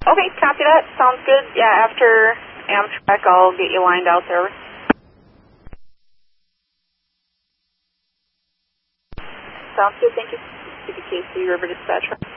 Okay, copy that. Sounds good. Yeah, after Amtrak, I'll get you lined out there. Sounds good. Thank you. CBKC River Dispatch.